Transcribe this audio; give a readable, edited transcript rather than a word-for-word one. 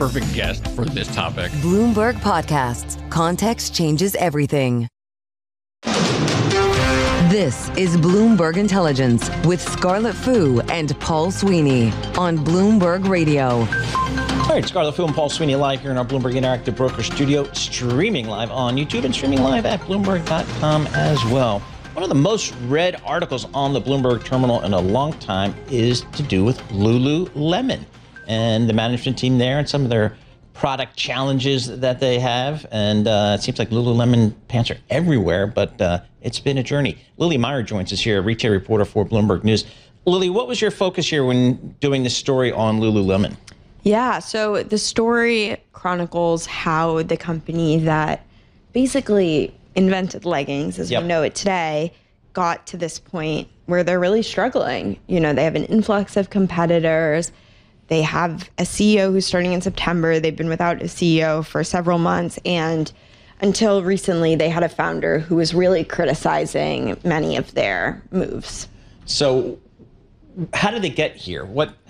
perfect guest for this topic. Bloomberg Podcasts. Context changes everything. This is Bloomberg Intelligence with Scarlett Fu and Paul Sweeney on Bloomberg Radio. All right, Scarlett Fu and Paul Sweeney live here in our Bloomberg Interactive Broker Studio, streaming live on YouTube and streaming live at Bloomberg.com as well. One of the most read articles on the Bloomberg terminal in a long time is to do with Lululemon and the management team there and some of their product challenges that they have. And it seems like Lululemon pants are everywhere, but it's been a journey. Lily Meyer joins us here, a retail reporter for Bloomberg News. Lily, what was your focus here when doing this story on Lululemon? Yeah, so the story chronicles how the company that basically invented leggings as we know it today got to this point where they're really struggling. You know, they have an influx of competitors. They have a CEO who's starting in September. They've been without a CEO for several months. And until recently, they had a founder who was really criticizing many of their moves. So how did they get here? What